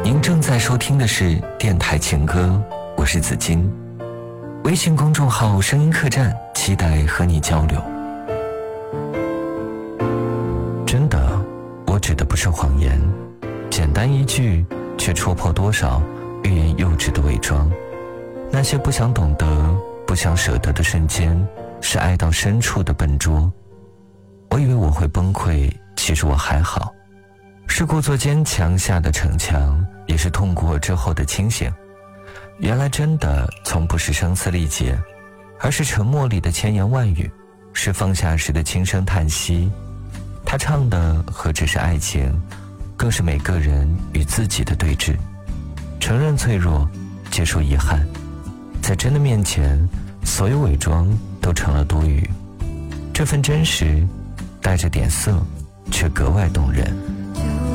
您正在收听的是电台情歌，我是子金。微信公众号声音客栈，期待和你交流。真的，我指的不是谎言，简单一句却戳破多少欲言又止的伪装。那些不想懂得、不想舍得的瞬间，是爱到深处的笨拙。我以为我会崩溃，其实我还好，是故作坚强下的逞强，也是痛过之后的清醒。原来真的从不是声嘶力竭，而是沉默里的千言万语，是放下时的轻声叹息。他唱的何止是爱情，更是每个人与自己的对峙。承认脆弱，接受遗憾，在真的面前，所有伪装都成了多余。这份真实带着点涩，却格外动人。